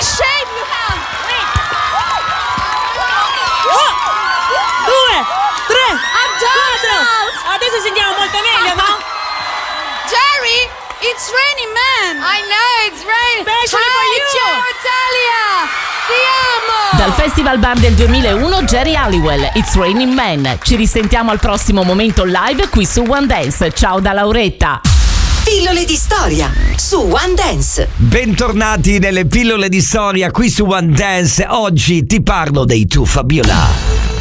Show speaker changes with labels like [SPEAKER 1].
[SPEAKER 1] shape you have.
[SPEAKER 2] 2, 3,
[SPEAKER 1] I'm done
[SPEAKER 2] 4.
[SPEAKER 1] now.
[SPEAKER 2] Adesso sentiamo molto meglio, no?
[SPEAKER 1] Jerry, it's raining men. I know it's raining.
[SPEAKER 2] Especially for you.
[SPEAKER 1] Ciao Italia. Ti amo.
[SPEAKER 3] Dal Festival Bar del 2001, Jerry Halliwell, It's Raining Men. Ci risentiamo al prossimo momento live qui su One Dance. Ciao da Lauretta.
[SPEAKER 4] Pillole di storia su One Dance.
[SPEAKER 5] Bentornati nelle pillole di storia qui su One Dance. Oggi ti parlo dei Tu Fabiola.